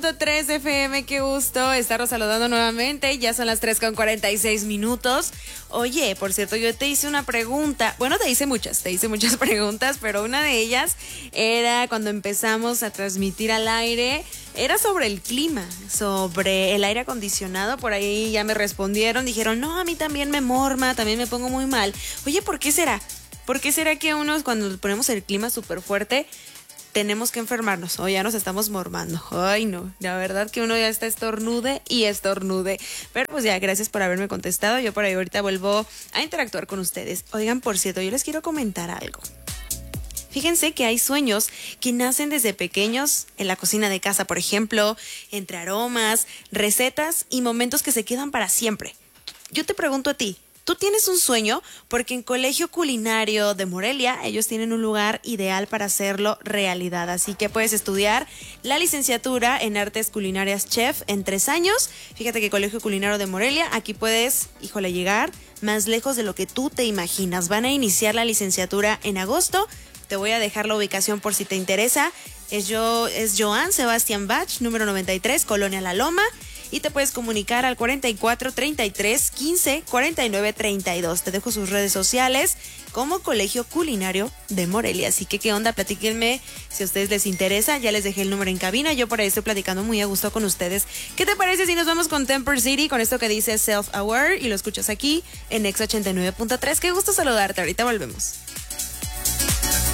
3 FM, qué gusto estarlos saludando nuevamente. Ya son las 3:46. Oye, por cierto, yo te hice una pregunta. Bueno, te hice muchas preguntas, pero una de ellas era cuando empezamos a transmitir al aire. Era sobre el clima, sobre el aire acondicionado. Por ahí ya me respondieron, dijeron, no, a mí también me morma, también me pongo muy mal. Oye, ¿por qué será? ¿Por qué será que unos cuando ponemos el clima súper fuerte tenemos que enfermarnos o ya nos estamos mormando? Ay, no, la verdad que uno ya está estornude y estornude. Pero pues ya, gracias por haberme contestado. Yo por ahí ahorita vuelvo a interactuar con ustedes. Oigan, por cierto, yo les quiero comentar algo. Fíjense que hay sueños que nacen desde pequeños, en la cocina de casa, por ejemplo, entre aromas, recetas y momentos que se quedan para siempre. Yo te pregunto a ti, ¿tú tienes un sueño? Porque en Colegio Culinario de Morelia, ellos tienen un lugar ideal para hacerlo realidad. Así que puedes estudiar la licenciatura en Artes Culinarias Chef en 3 años. Fíjate que Colegio Culinario de Morelia, aquí puedes, llegar más lejos de lo que tú te imaginas. Van a iniciar la licenciatura en agosto. Te voy a dejar la ubicación por si te interesa. Es Joan Sebastián Bach, número 93, Colonia La Loma. Y te puedes comunicar al 44 33 15 49 32. Te dejo sus redes sociales como Colegio Culinario de Morelia. Así que, ¿qué onda? Platíquenme si a ustedes les interesa. Ya les dejé el número en cabina. Yo por ahí estoy platicando muy a gusto con ustedes. ¿Qué te parece si nos vamos con Temper City? Con esto que dice Self-Aware. Y lo escuchas aquí en Exa 89.3. Qué gusto saludarte. Ahorita volvemos.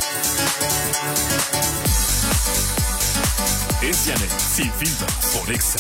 Es Janet, sin filtros, por Exa.